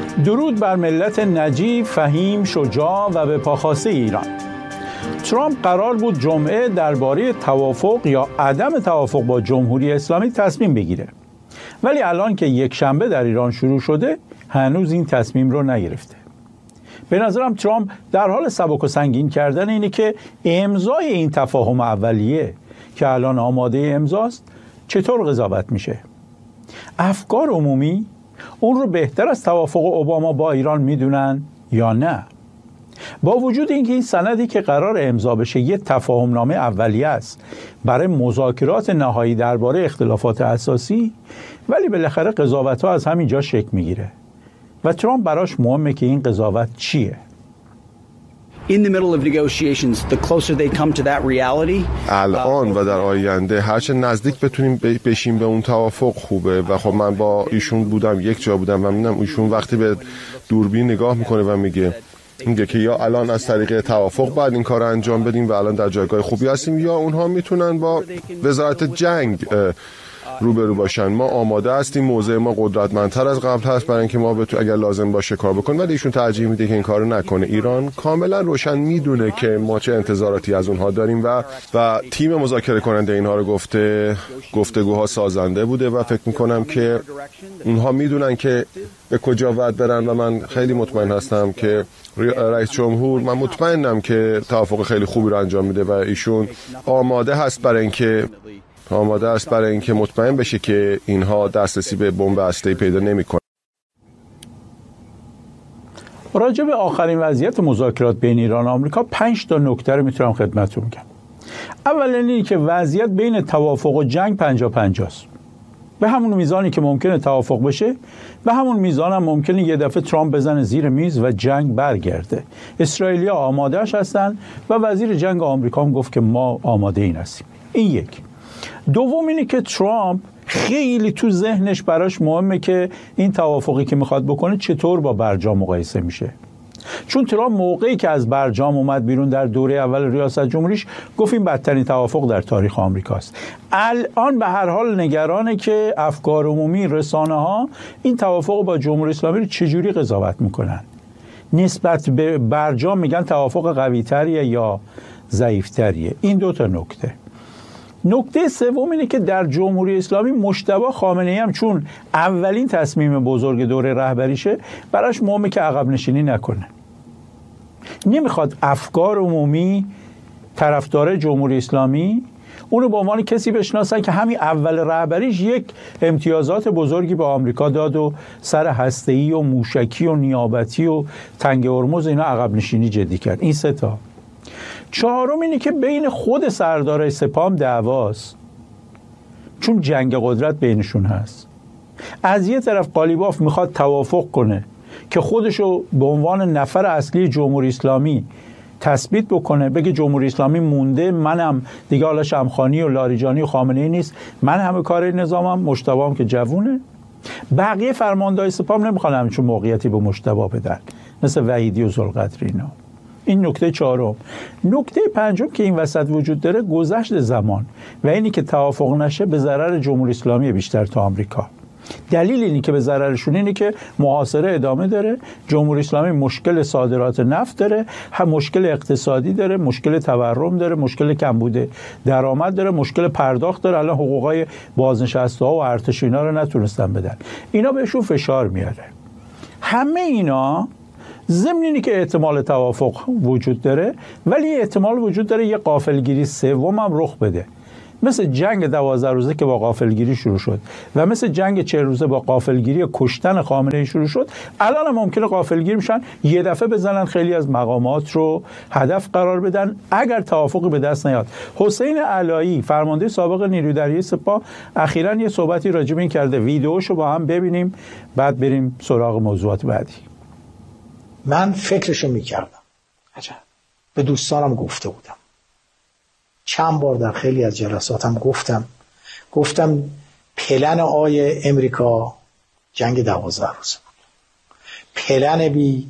درود بر ملت نجیب، فهیم، شجاع و به پاخاسته ایران. ترامپ قرار بود جمعه درباره توافق یا عدم توافق با جمهوری اسلامی تصمیم بگیره، ولی الان که یک شنبه در ایران شروع شده هنوز این تصمیم رو نگرفته. به نظرم ترامپ در حال سبک و سنگین کردن اینه که امضای این تفاهم اولیه که الان آماده امضاست چطور قضاوت میشه. افکار عمومی اون رو بهتر از توافق اوباما با ایران میدونن یا نه؟ با وجود اینکه این سندی که قرار امضا بشه یه تفاهم نامه اولیه است برای مذاکرات نهایی درباره اختلافات اساسی، ولی بالاخره قضاوت‌ها از همین جا شکل میگیره و ترامپ براش مهمه که این قضاوت چیه. In the middle of negotiations, the closer they come to that reality. الان و در آینده هرچه نزدیک بتونیم بشیم به اون توافق خوبه. و خب من با ایشون بودم، یک جا بودم و می‌بینم ایشون وقتی به دوربین نگاه میکنه و میگه که یا الان از طریق توافق باید این کار رو انجام بدیم و الان در جایگاه خوبی هستیم، یا اونها میتونن با وزارت جنگ روبرو باشن. ما آماده هستیم، موضع ما قدرتمندتر از قبل هست برای اینکه ما اگر لازم باشه کار بکنیم، ولی ایشون ترجیح میده که این کارو نکنه. ایران کاملا روشن میدونه که ما چه انتظاراتی از اونها داریم و تیم مذاکره کننده اینها رو گفتگوها سازنده بوده و فکر میکنم که اونها میدونن که به کجا باید برن و من خیلی مطمئن هستم که رئیس جمهور، من مطمئنم که توافق خیلی خوبی رو انجام میده و ایشون آماده هست برای اینکه مطمئن بشه که اینها دسترسی به بمب هسته‌ای پیدا نمی‌کنه. راجع به آخرین وضعیت مذاکرات بین ایران و آمریکا 5 تا نکته رو میتونم خدمتتون بگم. اولا اینه که وضعیت بین توافق و جنگ 50-50 است. به همون میزانی که ممکنه توافق بشه، به همون میزان هم ممکنه یه دفعه ترامپ بزنه زیر میز و جنگ برگرده. اسرائیلی‌ها آماده‌اش هستن و وزیر جنگ آمریکا هم گفت که ما آماده این هستیم. این یک. دوم اینه که ترامپ خیلی تو ذهنش براش مهمه که این توافقی که میخواد بکنه چطور با برجام مقایسه میشه. چون ترامپ موقعی که از برجام اومد بیرون در دوره اول ریاست جمهوریش گفت این بدترین توافق در تاریخ آمریکاست. الان به هر حال نگرانه که افکار عمومی، رسانه ها این توافق با جمهوری اسلامی رو چجوری قضاوت میکنن. نسبت به برجام میگن توافق قوی تریه یا ضعیف تریه. این دو تا نکته. نکته سوم اینه که در جمهوری اسلامی مجتبی خامنه‌ای هم چون اولین تصمیم بزرگ دوره رهبریشه براش مهمه که عقب نشینی نکنه. نمیخواد افکار عمومی، طرفدار جمهوری اسلامی اونو به عنوان کسی بشناسن که همین اول رهبریش یک امتیازات بزرگی به آمریکا داد و سر هسته‌ای و موشکی و نیابتی و تنگ هرمز اینا عقب نشینی جدی کرد. این سه تا. چهارم اینه که بین خود سردارای سپاه دعواست، چون جنگ قدرت بینشون هست. از یه طرف قالیباف میخواد توافق کنه که خودشو به عنوان نفر اصلی جمهوری اسلامی تثبیت بکنه، بگه جمهوری اسلامی مونده، منم دیگه، حالا شمخانی و لاریجانی و خامنه‌ای نیست، من همه کار نظامم، مجتبی که جوونه. بقیه فرماندهای سپاه نمیخوان همچون موقعیتی به مجتبی بدن، مثل وحیدی و ذوالقدری اینا. این نکته چهارم. نکته پنجم که این وسط وجود داره گذشت زمان و اینی که توافق نشه به ضرر جمهوری اسلامی بیشتر تا آمریکا. دلیل اینی که به ضررشون اینه که محاصره ادامه داره، جمهوری اسلامی مشکل صادرات نفت داره، هم مشکل اقتصادی داره، مشکل تورم داره، مشکل کمبود درآمد داره، مشکل پرداخت داره. الان حقوقای بازنشسته‌ها و ارتش اینا رو نتونستن بدن، اینا بهشون فشار میاره. همه اینا ضمن اینی که احتمال توافق وجود داره، ولی احتمال وجود داره یه غافلگیری سوم هم رخ بده، مثل جنگ 12 روزه که با غافلگیری شروع شد و مثل جنگ 40 روزه با غافلگیری کشتن خامنه‌ای شروع شد. الان هم ممکنه غافلگیر میشن، یه دفعه بزنن خیلی از مقامات رو هدف قرار بدن اگر توافقی به دست نیاد. حسین علایی فرمانده سابق نیروی دریایی سپاه اخیراً یه صحبتی راجع به این کرده، ویدیوشو با هم ببینیم بعد بریم سراغ موضوعات بعدی. من فکرشو میکردم، به دوستانم گفته بودم، چند بار در خیلی از جلساتم گفتم پلن آی امریکا جنگ 12 روزه بود، پلن بی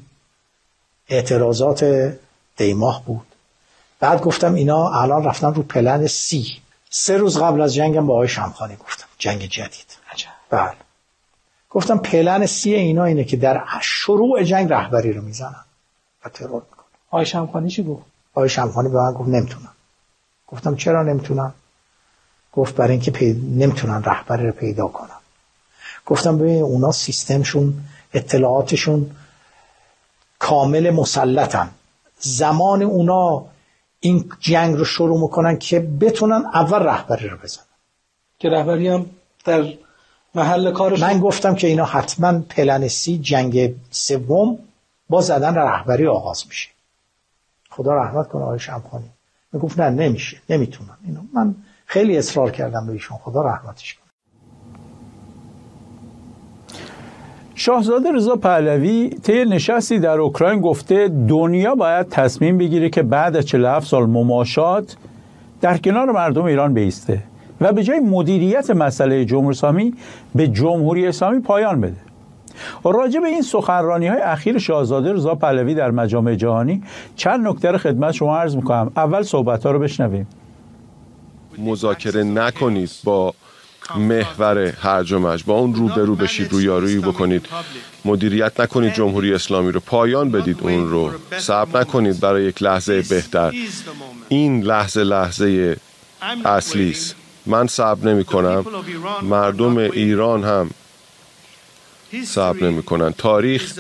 اعتراضات دیماه بود. بعد گفتم اینا الان رفتن رو پلن سی. 3 روز قبل از جنگم با آقای شمخانی گفتم جنگ جدید. بله گفتم پلن سی اینا اینه که در شروع جنگ رهبری رو میزنن و ترور میکنن. آقای شمخانی چی گفت؟ آقای شمخانی به من گفت نمیتونم. گفتم چرا نمیتونم؟ گفت برای اینکه نمیتونن رهبری رو پیدا کنن. گفتم ببین اونا سیستمشون اطلاعاتشون کامل مسلطن، زمان اونا این جنگ رو شروع میکنن که بتونن اول رهبری رو بزنن، که رهبری هم در محل کارش. من گفتم که اینا حتما پلن سی جنگ سوم با زدن رهبری آغاز میشه. خدا رحمت کنه آقای شمخانی میگفت نه نمیشه، نمیتونن اینو. من خیلی اصرار کردم به ایشون، خدا رحمتش کنه. شاهزاده رضا پهلوی طی نشستی در اوکراین گفته دنیا باید تصمیم بگیره که بعد از 47 سال مماشات در کنار مردم ایران بایسته و به جای مدیریت مسئله جمهوری اسلامی به جمهوری اسلامی پایان بده. راجع به این سخنرانی‌های اخیر شاهزاده رضا پهلوی در مجامع جهانی چند نکته رو خدمت شما عرض می‌کنم. اول صحبت‌ها رو بشنویم. مذاکره نکنید با محور هرج و مرج، با اون روبرو بشید، رویارویی بکنید، مدیریت نکنید جمهوری اسلامی رو، پایان بدید اون رو، صبر نکنید برای یک لحظه بهتر. این لحظه اصلی است. من صبر نمی کنم، مردم ایران هم صبر نمی کنن. تاریخ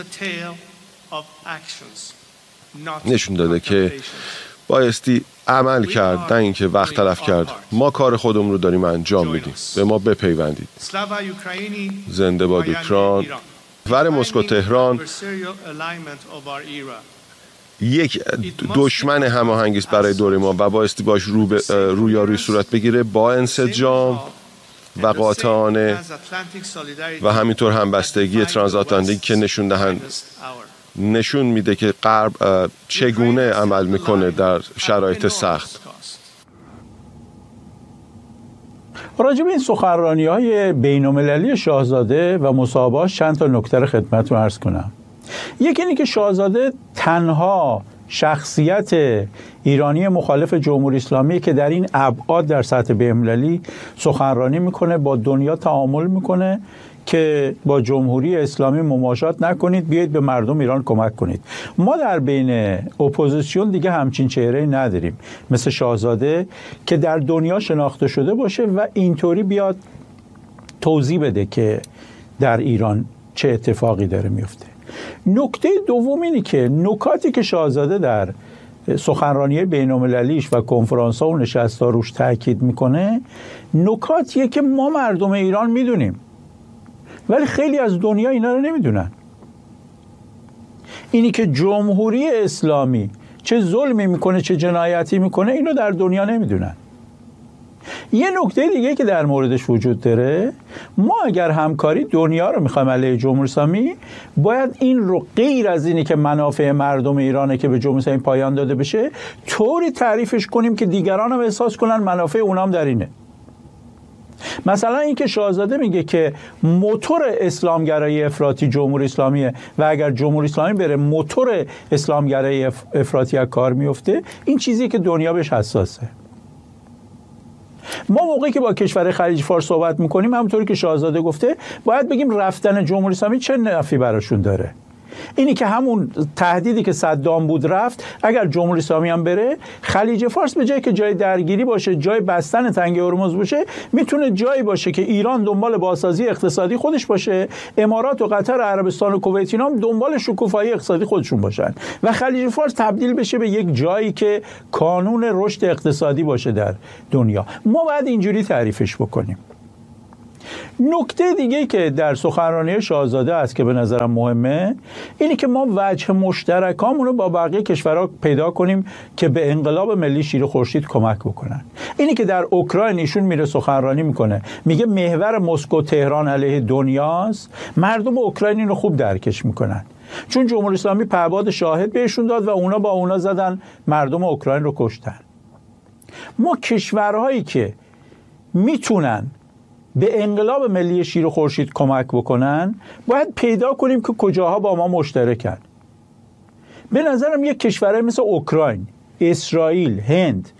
نشون داده که بایستی عمل کرد، نه اینکه وقت تلف کرد. ما کار خودمون رو داریم انجام میدیم، به ما بپیوندید. زنده باد اوکراین. ور مسکو تهران یک دشمن هماهنگی است برای دوره ما و بایستی باش رویارویی صورت بگیره با انسجام و قاطعانه و همینطور همبستگی ترانزاتلانتیک که نشون میده که غرب چگونه عمل میکنه در شرایط سخت. راجع به این سخنرانی‌های بین‌المللی شاهزاده و مصاحبه‌اش چند تا نکته رو خدمتتون عرض کنم. یکی اینه که شاهزاده تنها شخصیت ایرانی مخالف جمهوری اسلامی که در این ابعاد در سطح بین‌المللی سخنرانی میکنه، با دنیا تعامل میکنه که با جمهوری اسلامی مماشات نکنید، بیایید به مردم ایران کمک کنید. ما در بین اپوزیسیون دیگه همچین چهره‌ای نداریم مثل شاهزاده که در دنیا شناخته شده باشه و اینطوری بیاد توضیح بده که در ایران چه اتفاقی داره میفته. نکته دوم اینه که نکاتی که شاهزاده در سخنرانی بین‌المللیش و کنفرانس‌ها و نشست‌ها روش تاکید میکنه نکاتیه که ما مردم ایران میدونیم ولی خیلی از دنیا اینا رو نمیدونن. اینی که جمهوری اسلامی چه ظلمی میکنه، چه جنایتی میکنه، اینو در دنیا نمیدونن. یه نکته دیگه که در موردش وجود داره، ما اگر همکاری دنیا رو میخوایم علیه جمهوری اسلامی، باید این رو غیر از اینی که منافع مردم ایرانه که به جمهوری اسلامی پایان داده بشه، طوری تعریفش کنیم که دیگران هم احساس کنن منافع اونام در اینه. مثلا این که شاهزاده میگه که موتور اسلامگرایی افراطی جمهوری اسلامیه و اگر جمهوری اسلامی بره موتور اسلامگرایی افراطی از کار میفته، این چیزی که دنیا بهش حساسه. ما موقعی که با کشور خلیج فارس صحبت میکنیم، همونطوری که شاهزاده گفته، باید بگیم رفتن جمهوری اسلامی چه نفعی براشون داره. اینی که همون تهدیدی که صدام بود رفت، اگر جمهوری اسلامی هم بره، خلیج فارس به جای که جای درگیری باشه، جای بستن تنگه هرمز باشه، میتونه جایی باشه که ایران دنبال بازسازی اقتصادی خودش باشه، امارات و قطر، عربستان و کویت اینا هم دنبال شکوفایی اقتصادی خودشون باشن و خلیج فارس تبدیل بشه به یک جایی که کانون رشد اقتصادی باشه در دنیا. ما باید اینجوری تعریفش بکنیم. نکته دیگه که در سخنرانی شاهزاده است که به نظرم مهمه، اینی که ما وجه مشترکامون رو با بقیه کشورها پیدا کنیم که به انقلاب ملی شیر خورشید کمک بکنن. اینی که در اوکراین ایشون میره سخنرانی میکنه، میگه محور مسکو تهران علیه دنیاست، مردم اوکراین اینو خوب درکش میکنن، چون جمهوری اسلامی پهباد شاهد بهشون داد و اونا با اونا زدن، مردم اوکراین رو کشتن. ما کشورهایی که میتونن به انقلاب ملی شیر خورشید کمک بکنن، باید پیدا کنیم که کجاها با ما مشترکن. به نظرم یک کشورهای مثل اوکراین، اسرائیل، هند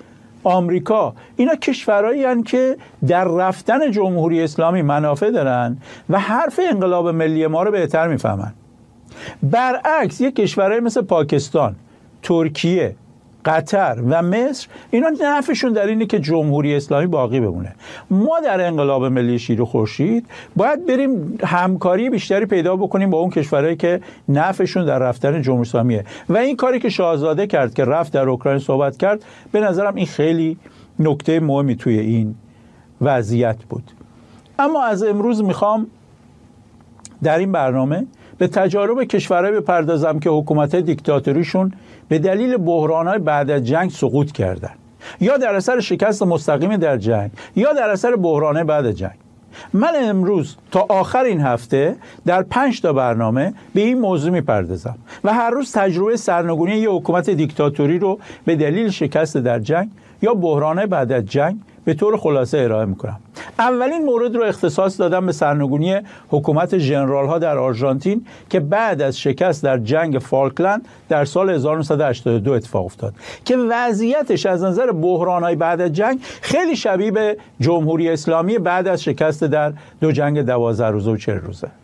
آمریکا، اینا کشورهایی هستند که در رفتن جمهوری اسلامی منافع دارن و حرف انقلاب ملی ما رو بهتر میفهمن. برعکس یک کشورهای مثل پاکستان، ترکیه، قطر و مصر، اینا نفعشون در اینه که جمهوری اسلامی باقی بمونه. ما در انقلاب ملی شیر و خورشید باید بریم همکاری بیشتری پیدا بکنیم با اون کشورهایی که نفعشون در رفتن جمهوری اسلامیه و این کاری که شاهزاده کرد که رفت در اوکراین صحبت کرد، به نظرم این خیلی نکته مهمی توی این وضعیت بود. اما از امروز میخوام در این برنامه به تجارب کشورهایی بپردازم که حکومت دیکتاتوریشون به دلیل بحران‌های بعد از جنگ سقوط کردن، یا در اثر شکست مستقیم در جنگ یا در اثر بحران‌های بعد از جنگ. من امروز تا آخر این هفته در 5 تا برنامه به این موضوع میپردازم و هر روز تجربه سرنگونی یک حکومت دیکتاتوری رو به دلیل شکست در جنگ یا بحران‌های بعد از جنگ به طور خلاصه ارائه میکنم. اولین مورد رو اختصاص دادم به سرنگونی حکومت ژنرال ها در آرژانتین که بعد از شکست در جنگ فالکلند در سال 1982 اتفاق افتاد که وضعیتش از نظر بحران‌های بعد از جنگ خیلی شبیه به جمهوری اسلامی بعد از شکست در 2 جنگ 12 روزه و 40 روزه.